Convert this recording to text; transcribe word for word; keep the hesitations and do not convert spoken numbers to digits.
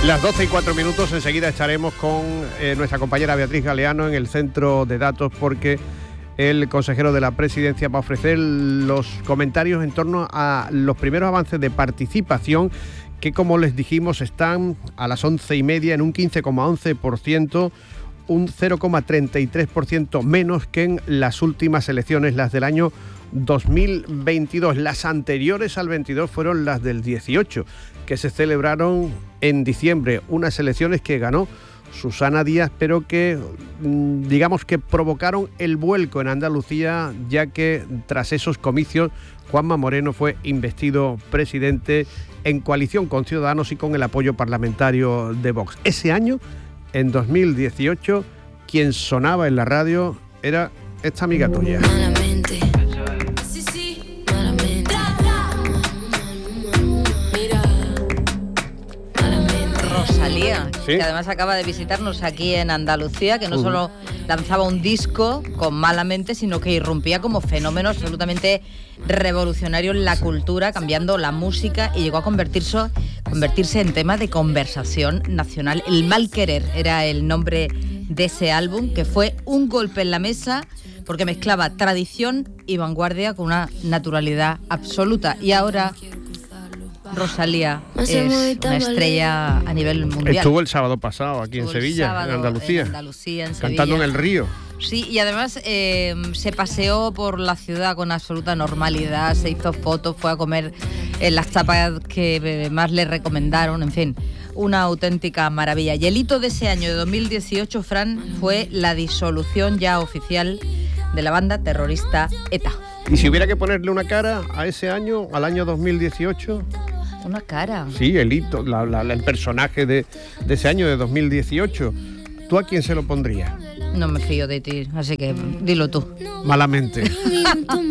Las doce y cuatro minutos, enseguida estaremos con eh, nuestra compañera Beatriz Galeano en el centro de datos, porque el consejero de la Presidencia va a ofrecer los comentarios en torno a los primeros avances de participación que, como les dijimos, están a las once y media en un quince coma once por ciento, un cero coma treinta y tres por ciento menos que en las últimas elecciones, las del año dos mil veintidós. Las anteriores al veintidós fueron las del dieciocho, que se celebraron en diciembre, unas elecciones que ganó Susana Díaz, pero que digamos que provocaron el vuelco en Andalucía, ya que tras esos comicios Juanma Moreno fue investido presidente en coalición con Ciudadanos y con el apoyo parlamentario de Vox. Ese año, en dos mil dieciocho, quien sonaba en la radio era esta amiga tuya. ¿Sí? Que además acaba de visitarnos aquí en Andalucía, que no uh. solo lanzaba un disco con Malamente, sino que irrumpía como fenómeno absolutamente revolucionario en la cultura, cambiando la música, y llegó a convertirse, convertirse en tema de conversación nacional. El Mal Querer era el nombre de ese álbum, que fue un golpe en la mesa porque mezclaba tradición y vanguardia con una naturalidad absoluta. Y ahora Rosalía es una estrella a nivel mundial. Estuvo el sábado pasado aquí Estuvo en Sevilla, en Andalucía, en Andalucía en cantando Sevilla. en el río. Sí, y además eh, se paseó por la ciudad con absoluta normalidad, se hizo fotos, fue a comer en las tapas que más le recomendaron, en fin, una auténtica maravilla. Y el hito de ese año de dos mil dieciocho, Fran, fue la disolución ya oficial de la banda terrorista ETA. ¿Y si hubiera que ponerle una cara a ese año, al año dos mil dieciocho? Una cara. Sí, el hito, la, la, el personaje de, de ese año de dos mil dieciocho. ¿Tú a quién se lo pondrías? No me fío de ti, así que dilo tú. Malamente.